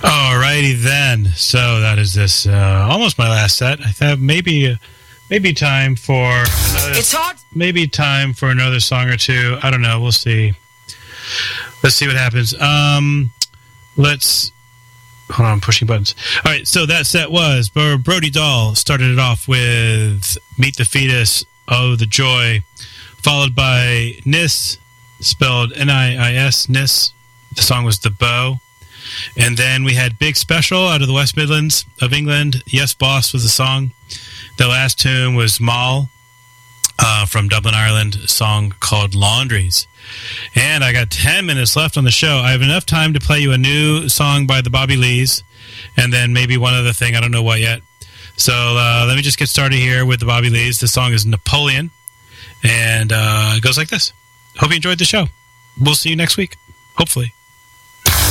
Alrighty then. So that is this almost my last set. I thought maybe time for another, It's hard. maybe time for another song or two. I don't know. We'll see. Let's see what happens. Let's hold on. I'm pushing buttons. All right. So that set was Brody Dahl started it off with "Meet the Fetus," "Oh the Joy," followed by Nis, spelled N-I-I-S, Nis. The song was "The Bow." And then we had Big Special out of the West Midlands of England. Yes Boss was the song. The last tune was Mal from Dublin, Ireland, a song called Laundries. And I got 10 minutes left on the show. I have enough time to play you a new song by the Bobby Lees, and then maybe one other thing. I don't know what yet. So let me just get started here with the Bobby Lees. The song is Napoleon, and it goes like this. Hope you enjoyed the show. We'll see you next week, hopefully.